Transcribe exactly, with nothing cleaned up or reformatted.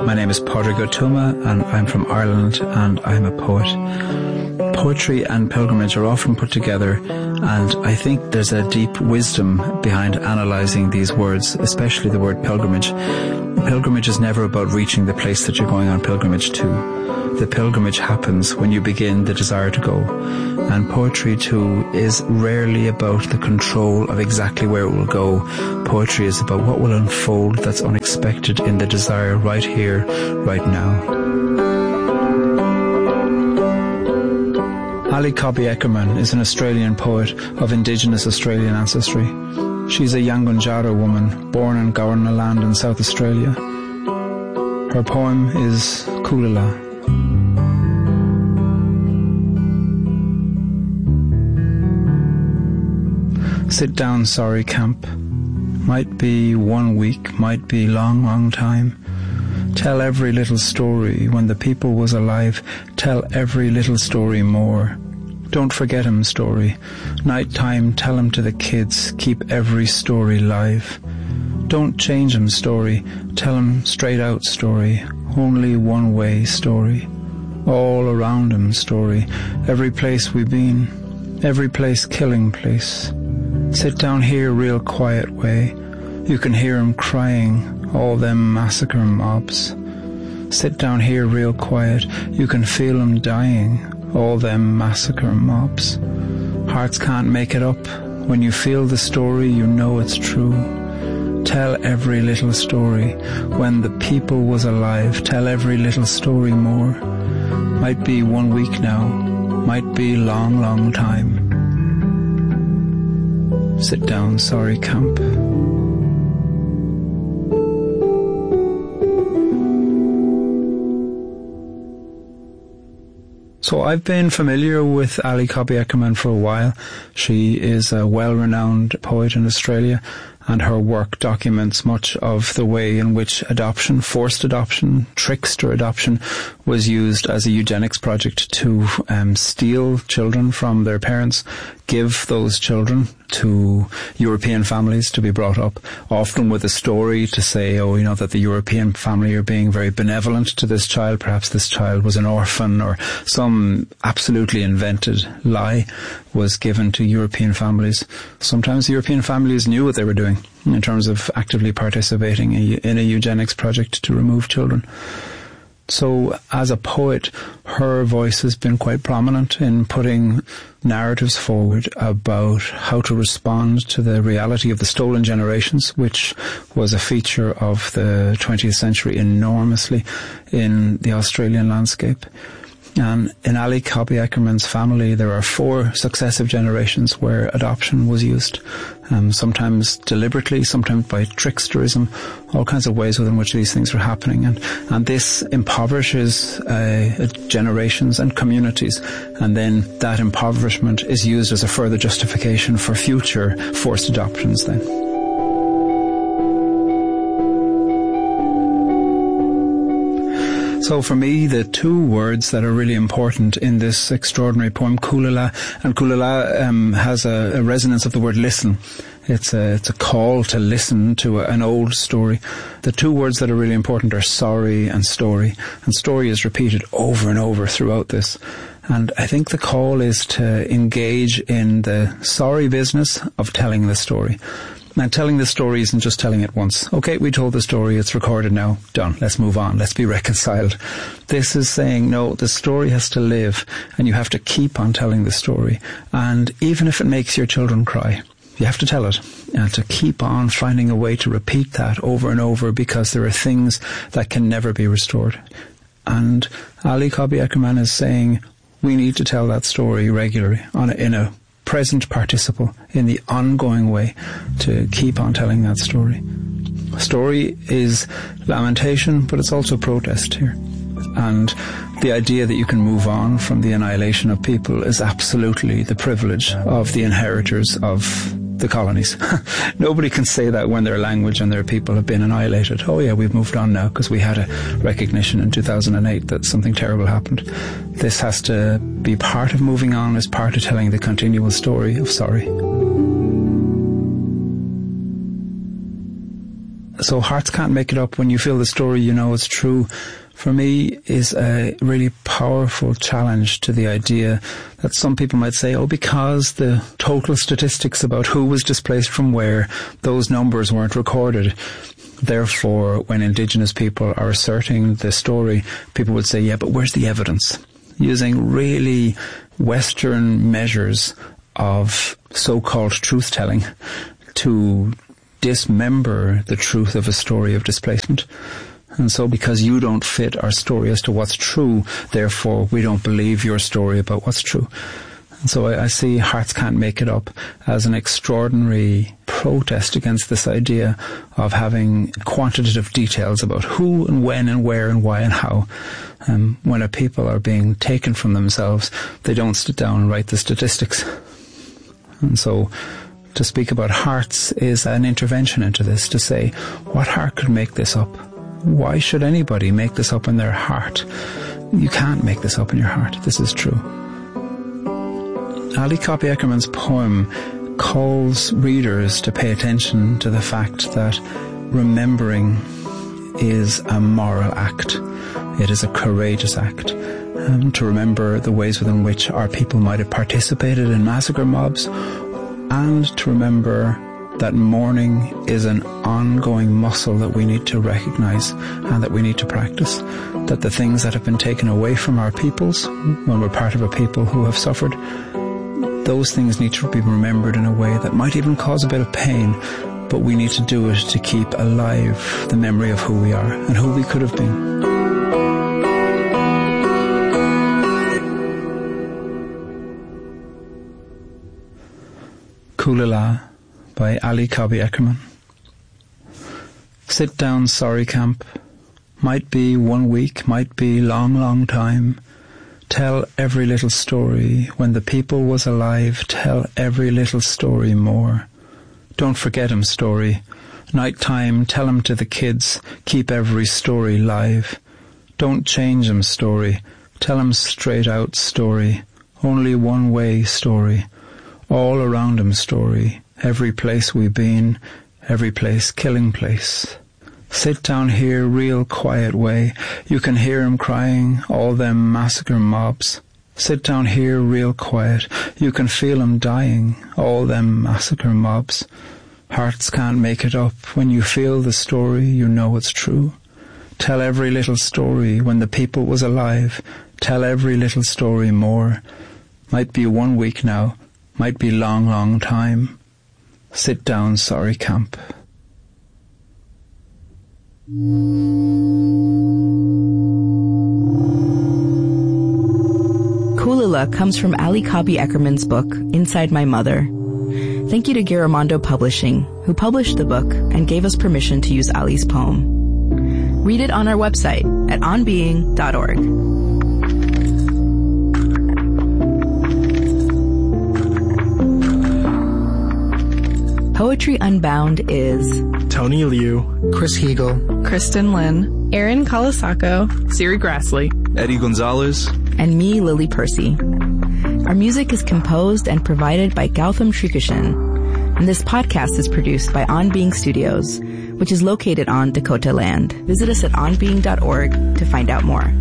My name is Pádraig Ó Tuama and I'm from Ireland and I'm a poet. Poetry and pilgrimage are often put together, and I think there's a deep wisdom behind analysing these words, especially the word pilgrimage. Pilgrimage is never about reaching the place that you're going on pilgrimage to. The pilgrimage happens when you begin the desire to go. And poetry too is rarely about the control of exactly where it will go. Poetry is about what will unfold that's unexpected in the desire right here, right now. Ali Cobby Eckermann is an Australian poet of Indigenous Australian ancestry. She's a Yankunytjatjara woman born in Gowerna Land in South Australia. Her poem is Kulila. Sit down, sorry camp. Might be one week, might be long, long time. Tell every little story when the people was alive. Tell every little story more. Don't forget him story. Night time, tell him to the kids. Keep every story live. Don't change him story. Tell him straight out story. Only one way story. All around him story. Every place we've been. Every place killing place. Sit down here real quiet way. You can hear him crying. All them massacre mobs. Sit down here real quiet. You can feel him dying. All them massacre mobs. Hearts can't make it up. When you feel the story, you know it's true. Tell every little story. When the people was alive, tell every little story more. Might be one week now. Might be long, long time. Sit down, sorry camp. So I've been familiar with Ali Cobby Eckermann for a while. She is a well-renowned poet in Australia, and her work documents much of the way in which adoption, forced adoption, trickster adoption, was used as a eugenics project to um, steal children from their parents, give those children to European families to be brought up, often with a story to say, oh, you know, that the European family are being very benevolent to this child. Perhaps this child was an orphan, or some absolutely invented lie was given to European families. Sometimes the European families knew what they were doing in terms of actively participating in a eugenics project to remove children. So as a poet, her voice has been quite prominent in putting narratives forward about how to respond to the reality of the stolen generations, which was a feature of the twentieth century enormously in the Australian landscape. And in Ali Cobby Eckermann's family, there are four successive generations where adoption was used, um, sometimes deliberately, sometimes by tricksterism, all kinds of ways within which these things are happening. And, and this impoverishes uh, generations and communities. And then that impoverishment is used as a further justification for future forced adoptions then. So for me, the two words that are really important in this extraordinary poem, Kulila, and Kulila um, has a, a resonance of the word listen. It's a, it's a call to listen to a, an old story. The two words that are really important are sorry and story. And story is repeated over and over throughout this. And I think the call is to engage in the sorry business of telling the story. Now, telling the story isn't just telling it once. Okay, we told the story, it's recorded now, done, let's move on, let's be reconciled. This is saying, no, the story has to live, and you have to keep on telling the story. And even if it makes your children cry, you have to tell it, and to keep on finding a way to repeat that over and over, because there are things that can never be restored. And Ali Cobby Eckermann is saying, we need to tell that story regularly, on a, in a present participle, in the ongoing way, to keep on telling that story. Story is lamentation, but it's also protest here. And the idea that you can move on from the annihilation of people is absolutely the privilege of the inheritors of the colonies. Nobody can say that when their language and their people have been annihilated. Oh yeah, we've moved on now because we had a recognition in two thousand eight that something terrible happened. This has to be part of moving on, as part of telling the continual story of sorry. So hearts can't make it up. When you feel the story, you know it's true. For me, is a really powerful challenge to the idea that some people might say, oh, because the total statistics about who was displaced from where, those numbers weren't recorded. Therefore, when Indigenous people are asserting the story, people would say, yeah, but where's the evidence? Using really Western measures of so-called truth-telling to dismember the truth of a story of displacement. And so because you don't fit our story as to what's true, therefore we don't believe your story about what's true. And so I, I see Hearts Can't Make It Up as an extraordinary protest against this idea of having quantitative details about who and when and where and why and how. Um, when a people are being taken from themselves, they don't sit down and write the statistics. And so to speak about hearts is an intervention into this, to say, what heart could make this up? Why should anybody make this up in their heart? You can't make this up in your heart. This is true. Ali Cobby Eckermann's poem calls readers to pay attention to the fact that remembering is a moral act. It is a courageous act. Um, to remember the ways within which our people might have participated in massacre mobs, and to remember that mourning is an ongoing muscle that we need to recognize and that we need to practice. That the things that have been taken away from our peoples, when we're part of a people who have suffered, those things need to be remembered in a way that might even cause a bit of pain, but we need to do it to keep alive the memory of who we are and who we could have been. Kulila by Ali Cobby Eckermann. Sit down, sorry camp. Might be one week, might be long, long time. Tell every little story. When the people was alive, tell every little story more. Don't forget 'em story. Night time, tell 'em to the kids. Keep every story live. Don't change 'em story. Tell 'em straight out story. Only one way story. All around 'em story. Every place we been, every place killing place. Sit down here real quiet way. You can hear 'em crying, all them massacre mobs. Sit down here real quiet. You can feel 'em dying, all them massacre mobs. Hearts can't make it up. When you feel the story, you know it's true. Tell every little story. When the people was alive, tell every little story more. Might be one week now, might be long, long time. Sit down, sorry camp. Kulila comes from Ali Cobby Eckermann's book, Inside My Mother. Thank you to Giramondo Publishing, who published the book and gave us permission to use Ali's poem. Read it on our website at onbeing dot org. Poetry Unbound is Tony Liu, Chris Heagle, Kristen Lynn, Aaron Kalasako, Siri Grassley, Eddie Gonzalez, and me, Lily Percy. Our music is composed and provided by Gautam Srikishan, and this podcast is produced by On Being Studios, which is located on Dakota land. Visit us at onbeing dot org to find out more.